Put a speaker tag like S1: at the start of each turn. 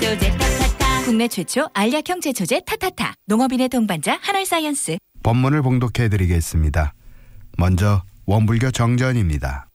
S1: 제초제 타타타. 국내 최초 알약형 제초제 타타타. 농업인의 동반자 한올사이언스.
S2: 법문을 봉독해드리겠습니다. 먼저 원불교 정전입니다.